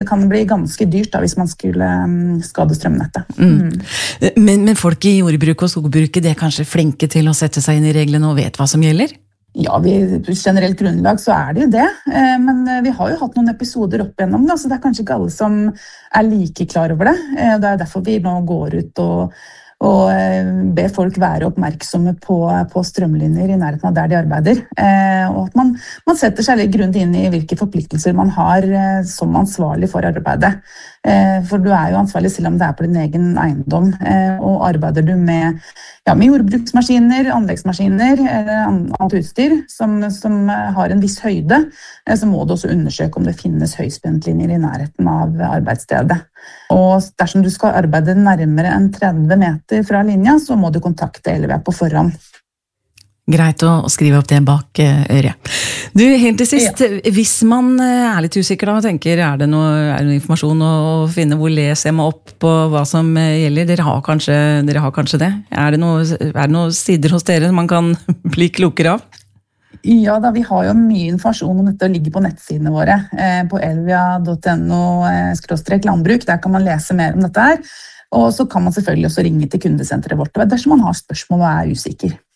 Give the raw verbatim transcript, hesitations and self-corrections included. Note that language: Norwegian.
kan bli ganske dyrt da, hvis man skulle um, skade strømnettet. Mm. Mm. Men, men folk i jordbruk og skogbruket, de er kanskje flinke til å sette seg inn i reglene og vet hva som gjelder? Ja, vi, på generelt grunnlag så er det jo det, men vi har jo hatt noen episoder opp igjennom det, så det er kanskje ikke alle som er like klar over det. Det er derfor vi nå går ut og, og ber folk være oppmerksomme på, på strømlinjer i nærheten av der de arbeider, og at man, man setter seg litt grundig inn i hvilke forpliktelser man har som ansvarlig for arbeidet. For du er jo ansvarlig selv om det er på din egen eiendom, og arbeider du med, ja, med jordbruksmaskiner, anleggsmaskiner eller annet utstyr som, som har en viss høyde, så må du også undersøke om det finnes høyspentlinjer i nærheten av arbeidsstedet. Og dersom du skal arbeide nærmere enn tretti meter fra linja, så må du kontakte L V på forhånd. Greit å skrive opp det bak øret. Du, helt til sist, ja. Hvis man er litt usikker da, og tenker, er det noe, er det noe informasjon å finne, hvor leser jeg meg opp på hva som gjelder? Dere har kanskje, dere har kanskje det? Er det, noe, er det noen sider hos dere man kan bli klokere av? Ja da, vi har jo mye informasjon om dette og ligger på nettsidene våre på elvia punktum no skråstrek landbruk. Der kan man lese mer om dette her. Og så kan man selvfølgelig også ringe til kundesenteret vårt dersom man har spørsmål og er usikker.